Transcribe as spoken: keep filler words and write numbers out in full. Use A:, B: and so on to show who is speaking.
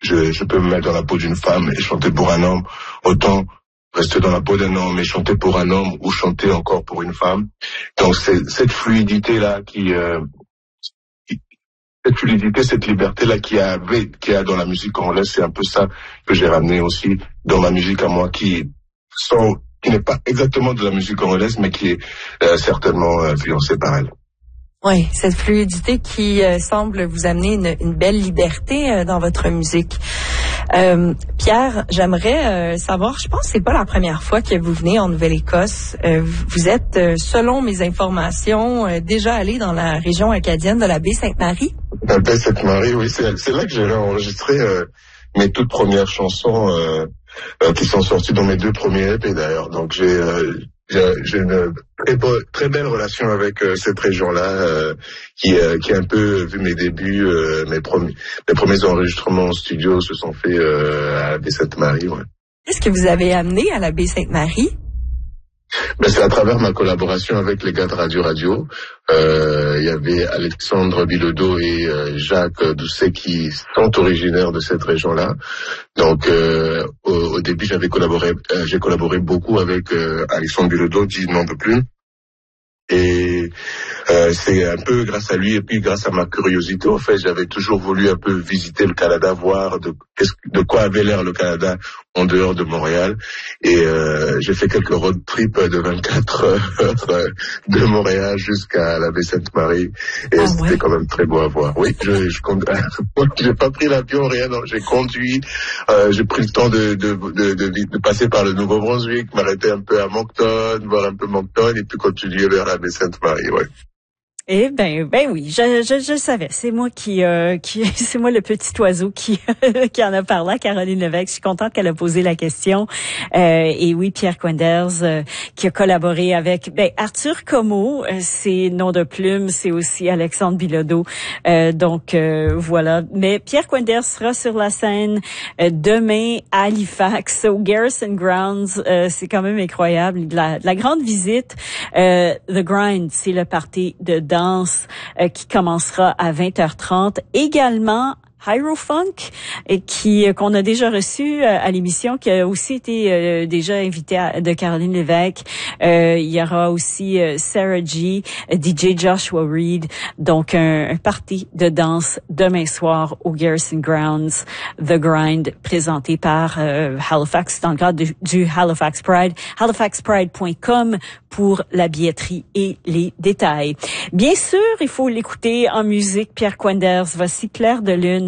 A: je, je peux me mettre dans la peau d'une femme et chanter pour un homme, autant rester dans la peau d'un homme et chanter pour un homme ou chanter encore pour une femme. Donc c'est cette fluidité-là qui... Euh, cette fluidité, cette liberté-là qu'il y a, qu'il y a dans la musique congolaise, c'est un peu ça que j'ai ramené aussi dans ma musique à moi, qui sont, qui n'est pas exactement de la musique congolaise, mais qui est euh, certainement influencée par elle.
B: Oui, cette fluidité qui euh, semble vous amener une, une belle liberté euh, dans votre musique. Euh, Pierre, j'aimerais euh, savoir, je pense que c'est pas la première fois que vous venez en Nouvelle-Écosse. Euh, vous êtes, euh, selon mes informations, euh, déjà allé dans la région acadienne de la baie Sainte-Marie.
A: La baie Sainte-Marie, oui, c'est, c'est là que j'ai enregistré euh, mes toutes premières chansons euh, euh, qui sont sorties dans mes deux premiers E P d'ailleurs. Donc j'ai euh, j'ai, j'ai une très, be- très belle relation avec euh, cette région-là euh, qui, euh, qui a un peu vu mes débuts, euh, mes, premiers, mes premiers enregistrements en studio se sont faits euh, à la baie Sainte-Marie. Ouais.
B: Qu'est-ce que vous avez amené à la baie Sainte-Marie?
A: Ben, c'est à travers ma collaboration avec les gars de Radio Radio. Euh, il y avait Alexandre Bilodeau et euh, Jacques Doucet qui sont originaires de cette région-là. Donc, euh, au, au début, j'avais collaboré, euh, j'ai collaboré beaucoup avec euh, Alexandre Bilodeau, dit n'en peut plus. Et euh, c'est un peu grâce à lui et puis grâce à ma curiosité, en fait, j'avais toujours voulu un peu visiter le Canada, voir de, de quoi avait l'air le Canada en dehors de Montréal. Et euh, j'ai fait quelques road trips de vingt-quatre heures de Montréal jusqu'à la baie Sainte-Marie. Et
B: ah,
A: c'était
B: ouais.
A: quand même très beau à voir. Oui, je, je j'ai pas pris l'avion, rien. Non, j'ai conduit. Euh, j'ai pris le temps de, de, de, de, de passer par le Nouveau-Brunswick, m'arrêter un peu à Moncton, voir un peu Moncton et puis continuer vers la baie Sainte-Marie. Ouais.
C: Eh ben, ben oui, je, je, je le savais. C'est moi qui, euh, qui, c'est moi le petit oiseau qui, qui en a parlé à Caroline Lévesque. Je suis contente qu'elle a posé la question. Euh, et oui, Pierre Quenders, euh, qui a collaboré avec, ben, Arthur Como, euh, c'est nom de plume, c'est aussi Alexandre Bilodeau. Euh, donc, euh, voilà. Mais Pierre Quenders sera sur la scène euh, demain à Halifax, au Garrison Grounds. Euh, c'est quand même incroyable. La, la grande visite, euh, The Grind, c'est le party de danse euh, qui commencera à vingt heures trente. Également, Hyrofunk, et qui qu'on a déjà reçu euh, à l'émission, qui a aussi été euh, déjà invité à, de Caroline Lévesque. Euh, il y aura aussi euh, Sarah G, D J Joshua Reed. Donc un, un party de danse demain soir au Garrison Grounds, The Grind, présenté par euh, Halifax dans le cadre du, du Halifax Pride. halifax pride point com pour la billetterie et les détails. Bien sûr, il faut l'écouter en musique. Pierre Quenders, voici Clair de lune.